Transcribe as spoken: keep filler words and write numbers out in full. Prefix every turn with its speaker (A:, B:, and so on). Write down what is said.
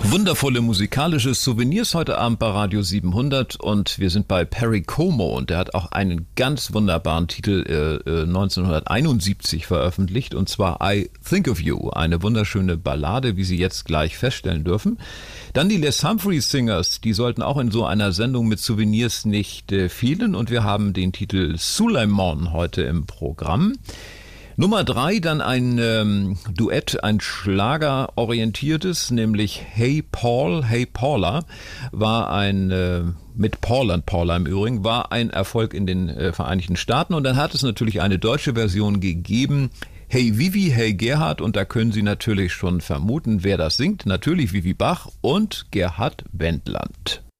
A: Wundervolle musikalische Souvenirs heute Abend bei Radio siebenhundert und wir sind bei Perry Como und der hat auch einen ganz wunderbaren Titel äh, neunzehnhunderteinundsiebzig veröffentlicht und zwar I Think of You, eine wunderschöne Ballade, wie Sie jetzt gleich feststellen dürfen. Dann die Les Humphreys Singers, die sollten auch in so einer Sendung mit Souvenirs nicht äh, fehlen und wir haben den Titel Suleiman heute im Programm. Nummer drei, dann ein ähm, Duett, ein Schlagerorientiertes, nämlich Hey Paul, Hey Paula, war ein, äh, mit Paul and Paula im Übrigen, war ein Erfolg in den äh, Vereinigten Staaten und dann hat es natürlich eine deutsche Version gegeben, Hey Vivi, Hey Gerhard und da können Sie natürlich schon vermuten, wer das singt, natürlich Vivi Bach und Gerhard Wendland.